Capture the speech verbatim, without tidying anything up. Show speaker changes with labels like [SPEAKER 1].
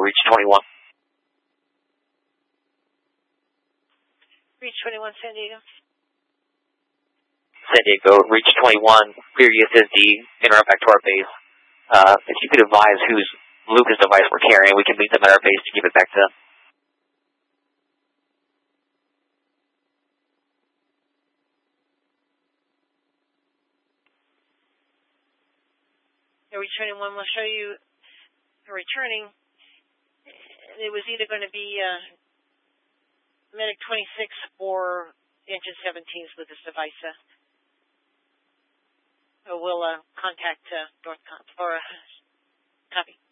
[SPEAKER 1] reach twenty-one.
[SPEAKER 2] Reach twenty-one, San Diego.
[SPEAKER 1] San Diego, reach twenty-one, clear U S S D, interrupt back to our base. Uh, if you could advise whose Lucas device we're carrying, we can meet them at our base to give it back to them.
[SPEAKER 2] Reach twenty-one, we'll show you returning. It was either going to be uh, Medic twenty-six or Engine seventeens with this device. Uh, we'll uh, contact uh, Northcom for uh, copy.